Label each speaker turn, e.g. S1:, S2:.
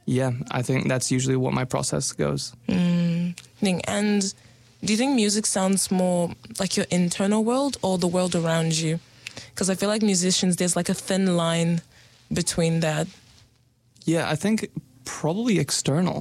S1: Yeah, I think that's usually what my process goes.
S2: And do you think music sounds more like your internal world or the world around you? Because I feel like musicians, there's like a thin line between that.
S1: Yeah, I think probably external.